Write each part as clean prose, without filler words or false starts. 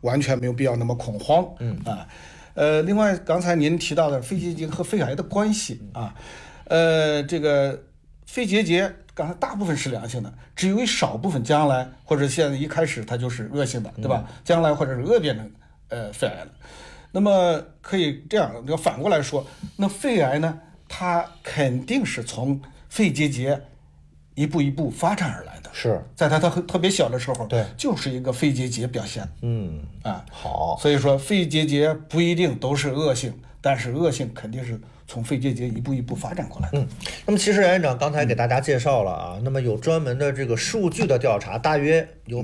完全没有必要那么恐慌。另外刚才您提到的肺结节和肺癌的关系啊，这个肺结节刚才大部分是良性的，只有一少部分将来或者现在一开始它就是恶性的，对吧？将来或者是恶变成肺癌了。那么可以这样，要反过来说，那肺癌呢，它肯定是从肺结节一步一步发展而来的， 是在它特别小的时候， 对， 就是一个肺结节表现。 好， 所以说肺结节不一定都是恶性，但是恶性肯定是从肺结节一步一步发展过来的。 那么其实杨院长刚才给大家介绍了啊，那么有专门的这个数据的调查，大约有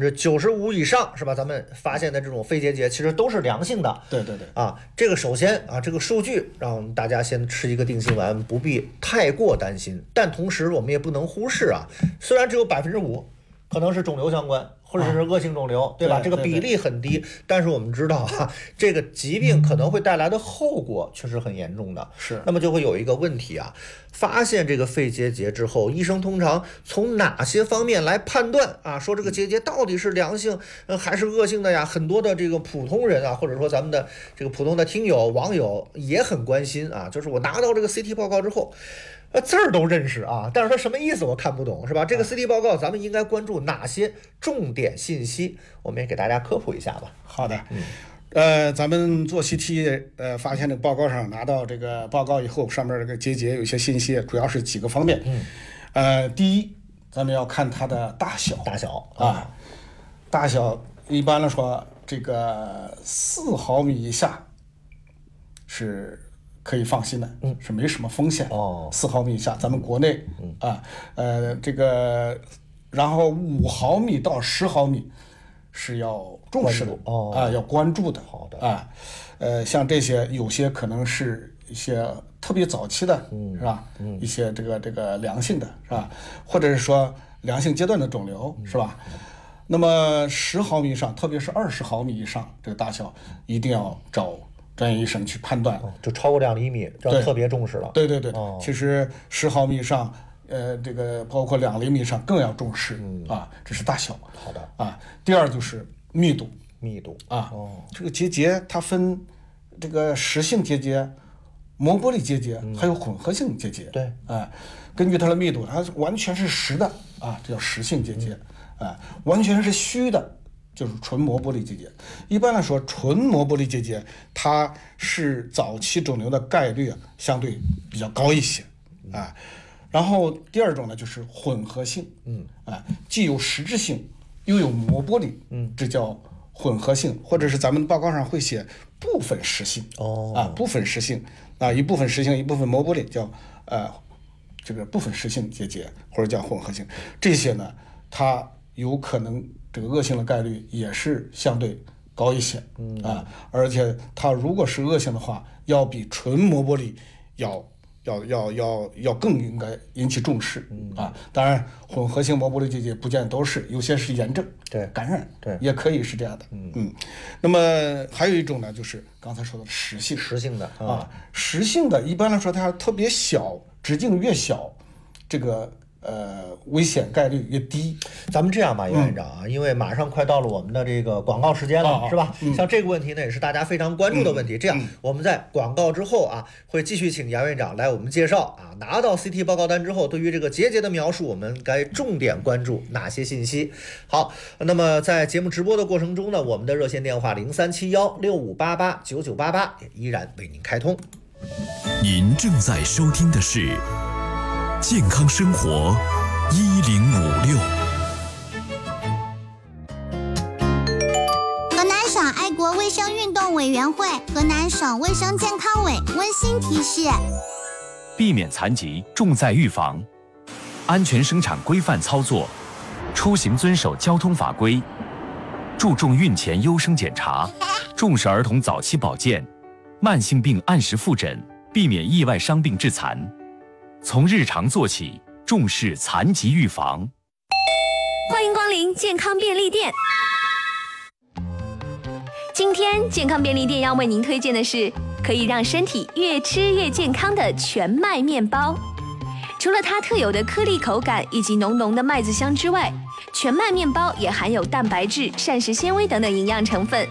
95%以上是吧？咱们发现的这种肺结节其实都是良性的。 对啊，这个首先啊，这个数据让大家先吃一个定心丸，不必太过担心。但同时我们也不能忽视啊，虽然只有5%可能是肿瘤相关，或者是恶性肿瘤，对吧？这个比例很低，但是我们知道啊，这个疾病可能会带来的后果却是很严重的。 是， 那么就会有一个问题啊，发现这个肺结节之后，医生通常从哪些方面来判断啊？说这个结节到底是良性还是恶性的呀？很多的这个普通人啊，或者说咱们的这个普通的听友网友也很关心啊，就是我拿到这个 CT 报告之后。字儿都认识啊，但是它什么意思我看不懂，是吧？这个 CT 报告咱们应该关注哪些重点信息？我们也给大家科普一下吧。 好的，咱们做 CT， 发现这个报告上拿到这个报告以后，上面这个结节有些信息，主要是几个方面。第一，咱们要看它的大小，大小一般来说，这个4毫米以下是可以放心的，是没什么风险。4毫米以下，咱们国内这个，然后5毫米到10毫米是要重视的要关注的。 好的像这些有些可能是一些特别早期的，是吧？一些这个良性的，是吧？或者是说良性阶段的肿瘤，是吧？那么10毫米以上，特别是20毫米以上，这个大小一定要找专业医生去判断。 就超过2厘米要特别重视了。 对，其实10毫米以上，这个包括2厘米以上更要重视这是大小。 好的第二就是密度这个结节它分这个实性结节、膜玻璃结节，还有混合性结节。 对， 根据它的密度，它完全是实的这叫实性结节，完全是虚的，就是纯膜玻璃结节。一般来说，纯膜玻璃结节它是早期肿瘤的概率相对比较高一些然后第二种呢就是混合性，既有实质性又有膜玻璃，这叫混合性，或者是咱们报告上会写部分实性。部分实性一部分实性一部分膜玻璃叫这个部分实性结节，或者叫混合性。这些呢，它有可能这个恶性的概率也是相对高一些而且它如果是恶性的话，要比纯膜玻璃要更应该引起重视当然混合性膜玻璃结节不见都是，有些是炎症感染也可以是这样的。那么还有一种呢，就是刚才说的实性的实性的一般来说它特别小，直径越小，这个危险概率越低。 咱们这样吧，杨院长因为马上快到了我们的这个广告时间了，是吧？像这个问题呢，也是大家非常关注的问题。这样，我们在广告之后会继续请杨院长来我们介绍拿到 CT 报告单之后，对于这个结节的描述，我们该重点关注哪些信息？好，那么在节目直播的过程中呢，我们的热线电话037165889988也依然为您开通。 您正在收听的是健康生活1056。 河南省爱国卫生运动委员会、河南省卫生健康委温馨提示： 避免残疾重在预防，安全生产规范操作，出行遵守交通法规，注重孕前优生检查，重视儿童早期保健，慢性病按时复诊，避免意外伤病致残。从日常做起，重视残疾预防。 欢迎光临健康便利店。今天健康便利店要为您推荐的是可以让身体越吃越健康的全麦面包。除了它特有的颗粒口感以及浓浓的麦子香之外，全麦面包也含有蛋白质、膳食纤维等等营养成分，